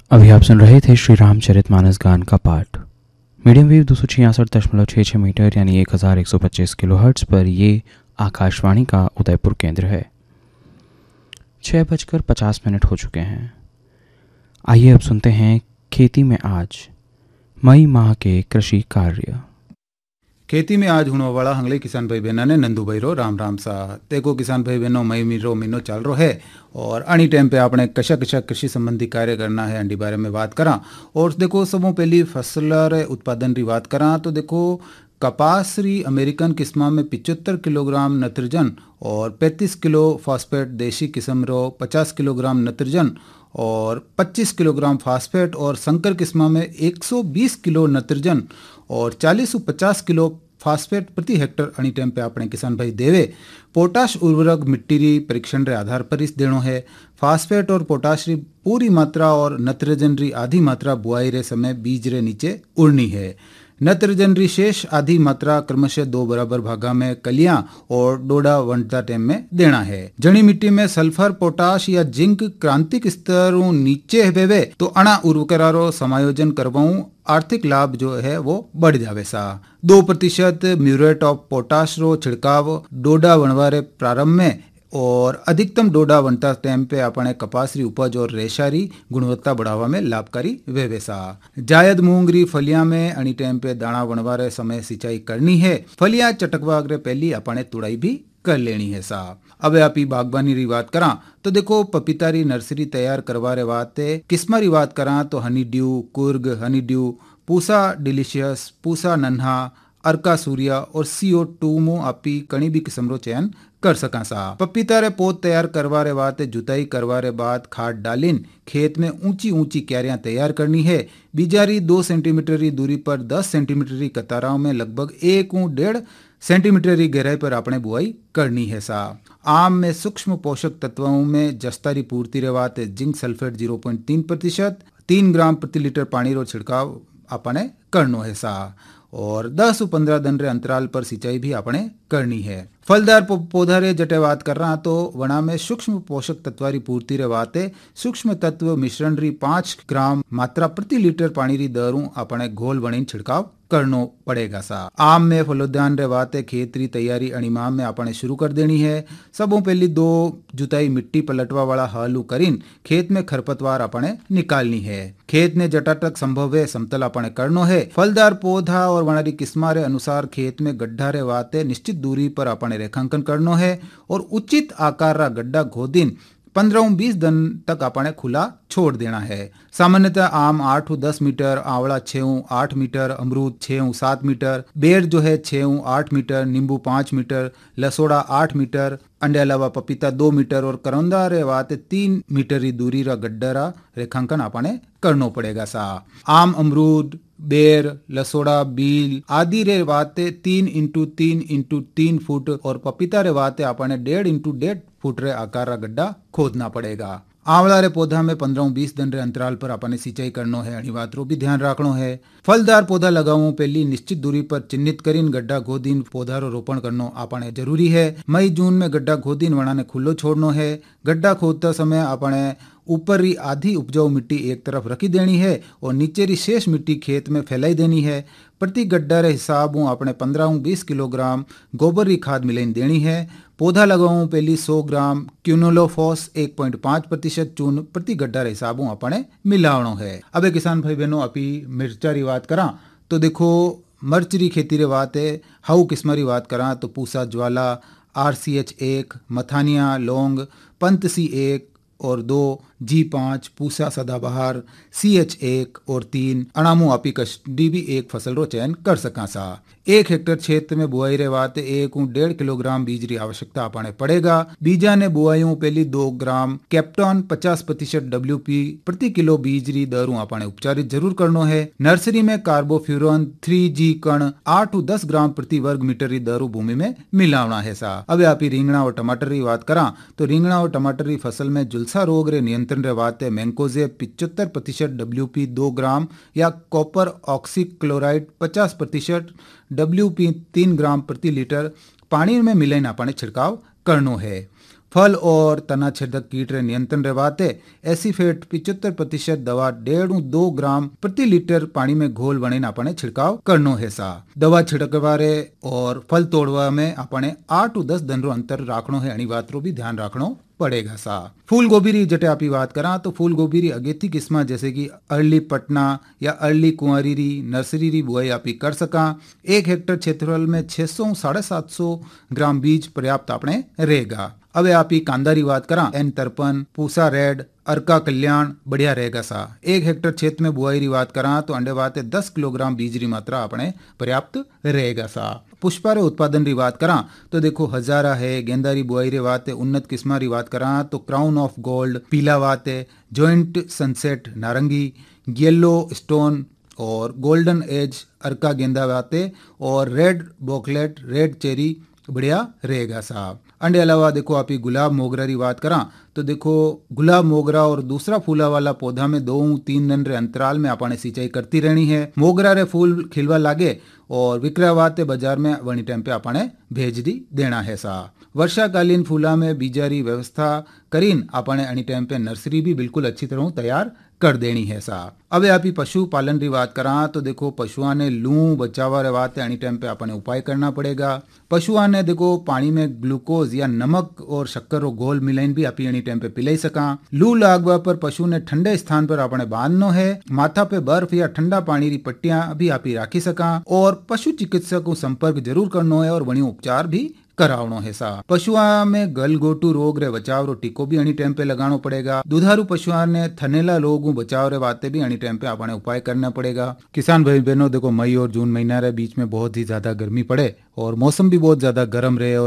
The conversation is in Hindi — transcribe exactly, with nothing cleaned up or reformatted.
अभी आप सुन रहे थे श्री रामचरितमानस गान का पाठ। मीडियम वेव दो सौ छियासठ दशमलव छः छः मीटर यानी एक हज़ार एक सौ पच्चीस किलो हर्ट्ज़ पर ये आकाशवाणी का उदयपुर केंद्र है। छः बजकर पचास मिनट हो चुके हैं। आइए अब सुनते हैं खेती में आज मई माह के कृषि कार्य। खेती में आज हुणो वाला हंगले किसान भाई बहना ने नंदू भाई रो राम राम सा देखो किसान भाई बहनों मई मीरो महीनो चल रो है और आनी टाइम पे आपने कशा कशा कृषि संबंधी कार्य करना है अंडी बारे में बात करा। और देखो सबों पहली फसल रे उत्पादन की बात करा तो देखो कपास री अमेरिकन किस्मा में पिचहत्तर किलोग्राम नत्रजन और पैंतीस किलो फॉस्फेट, देशी किस्म रो पचास किलोग्राम नत्रजन और पच्चीस किलोग्राम फास्फेट और संकर किस्मा में एक सौ बीस किलो नत्रजन और चालीस से पचास किलो फास्फेट प्रति हेक्टर अणी टाइम पे अपने किसान भाई देवे। पोटाश उर्वरक मिट्टी री परीक्षण रे आधार पर इस देनो है। फास्फेट और पोटाश री पूरी मात्रा और नत्रजन री आधी मात्रा बुआई रे समय बीज रे नीचे उड़नी है। नत्रजन री शेष आधी मात्रा क्रमशः दो बराबर भागा में कलियां और डोडा वंटता टाइम में देना है। जड़ी मिट्टी में सल्फर, पोटाश या जिंक क्रांतिक स्तरों नीचे है तो अणा उर्वरारो समायोजन करवाऊं आर्थिक लाभ जो है वो बढ़ जावे सा। दो प्रतिशत म्यूरेट ऑफ पोटाश रो छिड़काव डोडा वणवारे प्रारंभ में और अधिकतम डोडा वनता टाइम पे अपने कपास री उपज और रेशा री गुणवत्ता बढ़ावा में लाभकारी वेवे सा। जायद मूंग री फलिया में अणी टाइम पे दाना वणवारे समय सिंचाई करनी है। फलिया चटकवा अग्रे पहली अपने तुड़ाई भी कर लेनी है सा। अब आप बागबानी री बात करा तो देखो पपीता री नर्सरी तैयार करवा रे वाते किस्मा री बात करा तो Honey due, Coorg, Honey due, Pusa delicious, Pusa नन्हा, अर्का सूर्या और सीओ टू मो आपी कणी भी किस्म रो चयन कर सका सा। पपीता रे पौध तैयार करवा रे बाद जुताई करवा रे बाद खाद डालिन खेत में ऊंची ऊंची क्यारियां तैयार करनी है। बीजारी दो सेंटीमीटर की दूरी पर दस सेंटीमीटर की कतारों में लगभग एक ऊ डेढ़ सेंटीमीटर की गहराई पर अपने बुआई करनी है सा। आम में सूक्ष्म पोषक तत्वों में जस्तारी पूर्ति रे वाते जिंक सल्फेट जीरो पॉइंट तीन प्रतिशत तीन ग्राम प्रति लीटर पानी रो छिड़काव अपने करनो है सा। और दस पंद्रह दिन रे अंतराल पर सिंचाई भी अपने करनी है। फलदार पौधा रे जटे बात कर रहा तो वना में सूक्ष्म पोषक तत्व री पूर्ति रे वाते सूक्ष्म तत्व मिश्रण री पांच ग्राम मात्रा प्रति लीटर पानी री दरू अपने घोल बनी छिड़काव करनो पड़ेगा सा। आम में फलोद्यान रे वाते खेत री तैयारी अणिमाम में अपने शुरू कर देनी है। सबों पहली दो जुताई मिट्टी पलटवा वाला हालू करीन खेत में खरपतवार अपने निकालनी है। खेत ने जटा तक संभव है समतल अपने करनो है। फलदार पौधा और वनारी किस्मा रे अनुसार खेत में गड्ढा रे वाते निश्चित दूरी पर अपने रेखांकन करनो है और उचित आकार रा गड्ढा खोदिन पंद्रह बीस दिन तक अपने खुला छोड़ देना है। सामान्यतः आम आठ दस मीटर, आंवला छः आठ मीटर, अमरूद छः सात मीटर, बेर जो है छः आठ मीटर, नींबू पाँच मीटर, लसोड़ा आठ मीटर, अंडे अलावा पपीता दो मीटर और करौंदा रे वाते तीन मीटर की दूरी रा गड्ढा रा रेखांकन अपने करनो पड़ेगा सा। आम, अमरूद, बेर, लसोड़ा, बील आदि रे वाते तीन इंटू तीन इंटू तीन फुट और पपीता रे वाते अपने डेढ़ इंटू डेढ़ फुट रे आकार रा गड्ढा खोदना पड़ेगा। आंवला रे पौधा में पंद्रह बीस दिन रे अंतराल पर अपने सिंचाई करनो है। अणिवात रो भी ध्यान रखनो है। फलदार पौधा लगाऊं पहली निश्चित दूरी पर चिन्हित करीन गड्ढा खोदीन पौधा रो रोपण करनो अपने जरूरी है। मई जून में गड्ढा खोदीन वना ने खुल्लो छोड़नो है। गड्ढा खोदता समय अपने ऊपर री आधी उपजाऊ मिट्टी एक तरफ रखी देनी है और नीचे री शेष मिट्टी खेत में फैलाई देनी है। प्रति गड्ढा रे हिसाब अपने पंद्रह बीस किलोग्राम गोबर री खाद मिलाइन देनी है। पौधा लगाऊं पहली सौ ग्राम क्यूनोलोफॉस एक पॉइंट पाँच प्रतिशत चून प्रति गड्ढा रे हिसाब अपने मिलावनो है। अब किसान भाई बहनों अपी मिर्चा री बात करा तो देखो मर्च री खेती रे बात है। हाउ किस्म री बात करा तो पूसा ज्वाला, आर सी एच एक, मथानिया लौंग, पंत सी एक और दो, जी पाँच, पूसा सदाबहार, सी एच एक और तीन, अणामू आपी कष्टी भी एक फसल रो चयन कर सका सा। एक हेक्टर क्षेत्र में बुआई रे वाते एक डेढ़ किलोग्राम बीज री आवश्यकता अपने पड़ेगा। बीजा ने बुआईयों पहली दो ग्राम कैप्टॉन पचास प्रतिशत डब्ल्यू पी प्रति किलो बीज री दरू अपने उपचारित जरूर करनो है। नर्सरी में कार्बोफ्यूरॉन थ्री जी कण आठ दस ग्राम प्रति वर्ग मीटर री दरू भूमि में मिलावना है सा। अब आप रिंगणा और टमाटर री बात करा तो रिंगणा और टमाटर री फसल में जुलसा रोग रे नियंत्रण रे वाते मैंकोजेब पिचहत्तर प्रतिशत डब्ल्यू पी दो ग्राम या कॉपर ऑक्सी क्लोराइड पचास प्रतिशत डब्ल्यू पी तीन ग्राम प्रति लीटर पानी में मिलाइन अपने छिड़काव करनो है। फल और तना छेदक कीट रे नियंत्रण रे वास्ते एसीफेट पिचहत्तर प्रतिशत दवा डेढ़ दो ग्राम प्रति लीटर पानी में घोल बने अपने छिड़काव करनो है सा। दवा छिड़कवा रे और फल तोड़वा में अपने आठ उ दस दिन रो अंतर राखनो है, अणी बात रो भी ध्यान राखनो पड़ेगा सा। फूल गोभी री जटे आप बात करा तो फूल गोभी री अगेती किस्मा जैसे कि अर्ली पटना या अर्ली कुंवारी री नर्सरी री बुआई आप कर सका। एक हेक्टर क्षेत्रफल में छह सौ साढ़े सात सौ ग्राम बीज पर्याप्त अपने रहेगा। अब आप कांदा री बात करा एन तरपन पूसा रेड अर्का कल्याण बढ़िया रहेगा सा। एक हेक्टर क्षेत्र में बुआई री बात करा तो अंडे बात दस किलोग्राम बीज री मात्रा अपने पर्याप्त रहेगा सा। पुष्पा रे उत्पादन री बात करा तो देखो हजारा है, गेंदा री बुआई रे बात है, उन्नत किस्मा री बात करा तो क्राउन ऑफ गोल्ड पीला बात है, जॉइंट सनसेट नारंगी, येलो स्टोन और गोल्डन एज अर्का गेंदा बात है और रेड बॉकलेट रेड चेरी बढ़िया रहेगा साहब। अंडे अलावा देखो आप गुलाब मोगरा की बात करा तो देखो गुलाब मोगरा और दूसरा फूला वाला पौधा में दो तीन दिन रे अंतराल में आपने सिंचाई करती रहनी है। मोगरा रे फूल खिलवा लागे और विक्रय वाते बाजार में वनी टाइम पे आपने भेज दी देना है सा। वर्षाकालीन फूला में बीजारी व्यवस्था करीन आपने अनी टाइम पे नर्सरी भी बिल्कुल अच्छी तरह तैयार कर देनी है सा। अब आप पशु पालन की बात करा तो देखो पशुआ ने लू बचावा रे बात अनी टाइम पे आपने उपाय करना पड़ेगा। पशुआ ने देखो पानी में ग्लूकोज या नमक और शक्कर और घोल मिलाइन भी आप अनी टाइम पे पिलाई सका। लू लागवा पर पशु ने ठंडे स्थान पर आपने बांधनो है। माथा पे बर्फ या ठंडा पानी री पट्टियां भी आप राखी सका और पशु चिकित्सक को संपर्क जरूर करनो है और वणी उपचार भी करावनो है सा। पशुआ में गलगोटू रोग रे बचाव रो टीको भी अनी टाइम पे लगानो पड़ेगा। दुधारू पशुआ ने थनेला रोग बचाव रे बाते भी अनी टाइम पे आपने उपाय करना पड़ेगा। किसान भाई बहनों देखो मई और जून महीना रे बीच में बहुत ही ज्यादा गर्मी पड़े और मौसम भी बहुत ज्यादा गर्म रहे और